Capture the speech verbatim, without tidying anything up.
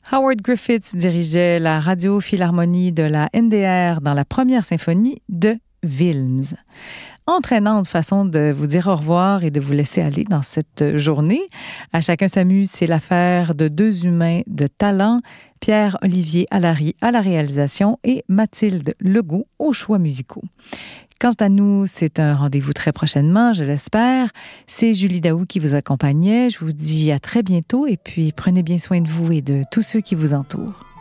Howard Griffiths dirigeait la radio-philharmonie de la N D R dans la première symphonie de Wilms. Entraînante façon de vous dire au revoir et de vous laisser aller dans cette journée. À chacun s'amuse, c'est l'affaire de deux humains de talent, Pierre-Olivier Allary à la réalisation et Mathilde Legault aux choix musicaux. Quant à nous, c'est un rendez-vous très prochainement, je l'espère. C'est Julie Daou qui vous accompagnait. Je vous dis à très bientôt et puis prenez bien soin de vous et de tous ceux qui vous entourent.